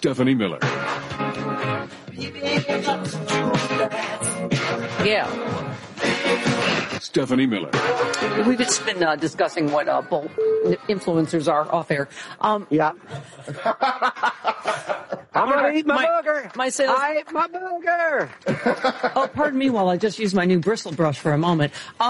Stephanie Miller. Yeah. Stephanie Miller. We've just been discussing what both influencers are off air. Yeah. I'm going to eat my burger. My sales. I ate my burger. Oh, pardon me while I just use my new bristle brush for a moment.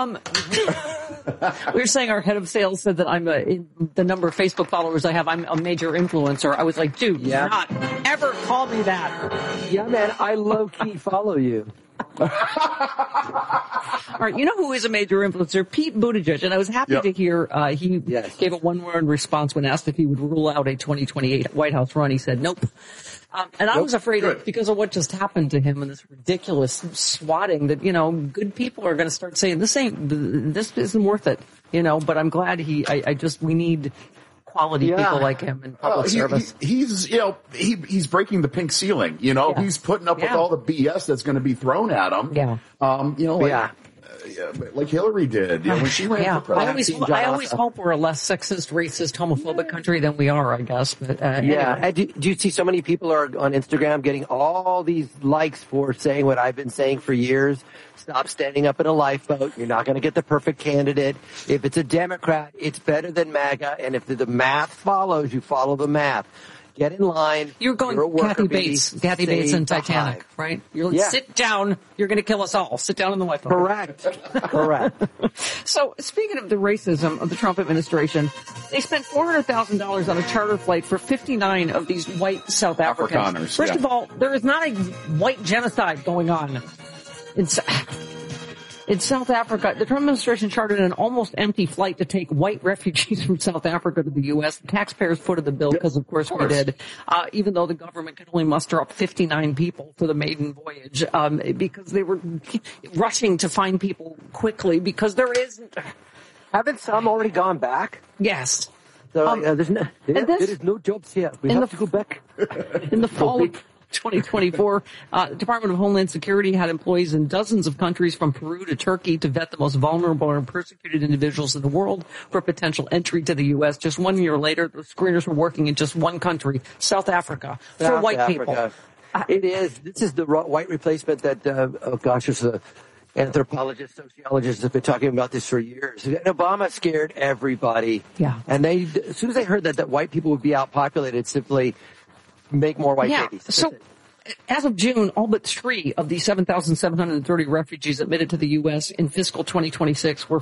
We were saying our head of sales said that I'm the number of Facebook followers I have, I'm a major influencer. I was like, dude, Yeah. not ever call me that. Yeah, man, I low-key follow you. All right, you know who is a major influencer? Pete Buttigieg. And I was happy to hear he gave a one-word response when asked if he would rule out a 2028 White House run. He said, nope. And I was afraid because of what just happened to him and this ridiculous swatting that, good people are going to start saying this isn't worth it, but I'm glad we need quality people like him in public service. He's breaking the pink ceiling, he's putting up with all the BS that's going to be thrown at him. Yeah. Like Hillary did when she ran for president. I always hope we're a less sexist, racist, homophobic country than we are, I guess. But, anyway. Do you see so many people are on Instagram getting all these likes for saying what I've been saying for years? Stop standing up in a lifeboat. You're not going to get the perfect candidate. If it's a Democrat, it's better than MAGA. And if the math follows, you follow the math. Get in line. You're going Kathy Bates in Titanic, right? Sit down. You're going to kill us all. Sit down in the white boat. Correct. So speaking of the racism of the Trump administration, they spent $400,000 on a charter flight for 59 of these white South Africans. First of all, there is not a white genocide going on in South Africa. The Trump administration chartered an almost empty flight to take white refugees from South Africa to the U.S. The taxpayers footed the bill because, of course, we did, even though the government could only muster up 59 people for the maiden voyage, because they were rushing to find people quickly because there isn't. Haven't some already gone back? Yes. So, there is no jobs here. We have to go back. In the fall of 2024, Department of Homeland Security had employees in dozens of countries from Peru to Turkey to vet the most vulnerable and persecuted individuals in the world for potential entry to the U.S. Just 1 year later, the screeners were working in just one country, South Africa, for white people. It is. This is the white replacement that, there's a anthropologists, sociologists have been talking about this for years. And Obama scared everybody. Yeah. And as soon as they heard that white people would be outpopulated, simply make more white babies. So as of June, all but 3 of the 7,730 refugees admitted to the U.S. in fiscal 2026 were